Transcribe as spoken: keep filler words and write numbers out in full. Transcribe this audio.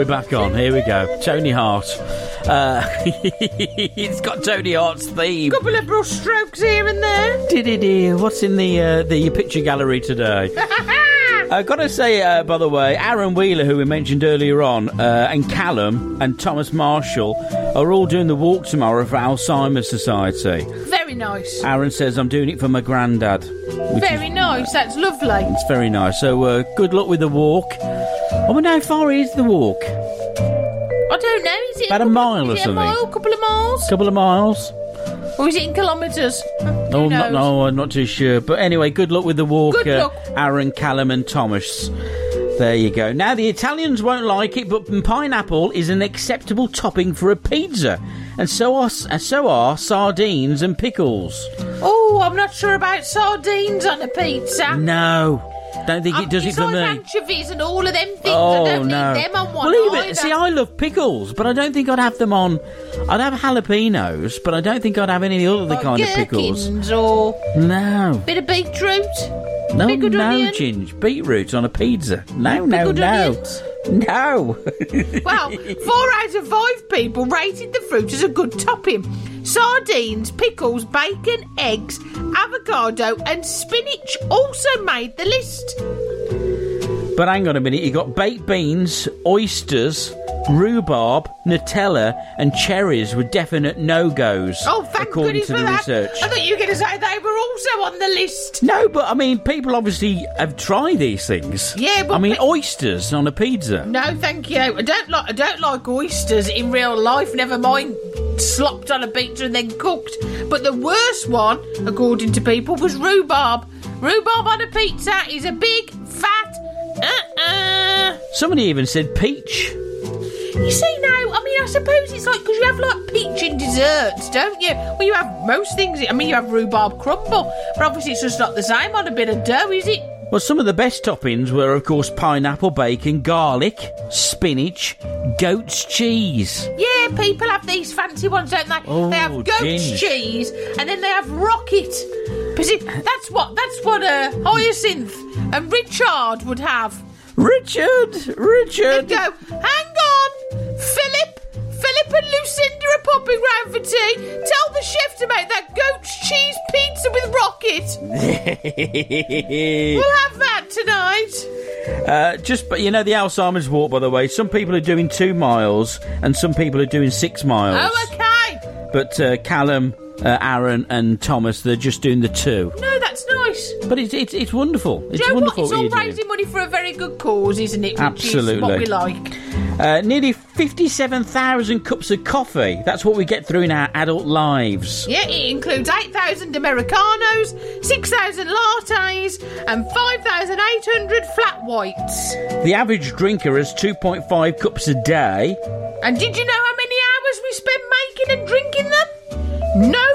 we're back on. Here we go. Tony Hart. Uh, it's got Tony Hart's theme. Couple of brush strokes here and there. Did What's in the uh, the picture gallery today? I've got to say, uh, by the way, Aaron Wheeler, who we mentioned earlier on, uh, and Callum and Thomas Marshall are all doing the walk tomorrow for Alzheimer's Society. Very nice. Aaron says, I'm doing it for my granddad. Very is, nice. That's lovely. It's very nice. So, uh, good luck with the walk. I wonder how far is the walk? I don't know. Is it about a, a mile or is it something? A mile, couple of miles? Couple of miles. Or is it in kilometres? Oh, not, no, I'm not too sure. But anyway, good luck with the walk, Good uh, luck. Aaron, Callum and Thomas. There you go. Now, the Italians won't like it, but pineapple is an acceptable topping for a pizza. And so are, so are sardines and pickles. Oh, I'm not sure about sardines on a pizza. No. Don't think um, it does it for like me. anchovies and all of them things. Oh, I don't no. need them on one Well, even, either. see, I love pickles, but I don't think I'd have them on... I'd have jalapenos, but I don't think I'd have any other like kind of pickles. gherkins or No. bit of beetroot. No, Pickled no, onion. Ginge. Beetroot on a pizza. No, no, Pickled no. onions. No. Well, four out of five people rated the fruit as a good topping. Sardines, pickles, bacon, eggs, avocado and spinach also made the list. But hang on a minute, you got baked beans, oysters, rhubarb, Nutella and cherries were definite no-goes, Oh, thank according goodness to for the that. research. I thought you were going to say they were also on the list. No, but I mean, people obviously have tried these things. Yeah, but I mean, pe- oysters on a pizza. No, thank you. I don't like. I don't like oysters in real life. Never mind slopped on a pizza and then cooked. But the worst one, according to people, was rhubarb. Rhubarb on a pizza is a big fat. Uh-uh. Somebody even said peach. You see now, I mean, I suppose it's like because you have like peach in desserts, don't you? Well, you have most things. I mean, you have rhubarb crumble, but obviously it's just not the same on a bit of dough, is it? Well, some of the best toppings were, of course, pineapple, bacon, garlic, spinach, goat's cheese. Yeah, people have these fancy ones, don't they? Oh, they have goat's ginge. cheese, and then they have rocket. But see, that's what that's what uh, Hyacinth and Richard would have. Richard! Richard! They'd go, hang on, Philip, Philip and Lucinda are popping round for tea. Tell the chef to make that goat's cheese pizza with rocket. We'll have that tonight. Uh, just, but you know, the Alzheimer's walk, by the way, some people are doing two miles and some people are doing six miles. Oh, okay. But uh, Callum, uh, Aaron and Thomas, they're just doing the two. No, that's nice. But it's it's, it's wonderful. It's Do you know wonderful what? It's all you're doing. raising money for a very good cause, isn't it? Which Absolutely. is what we like. Uh, nearly fifty-seven thousand cups of coffee. That's what we get through in our adult lives. Yeah, it includes eight thousand Americanos, six thousand lattes, and five thousand eight hundred flat whites. The average drinker has two point five cups a day. And did you know how many hours we spend making and drinking them? No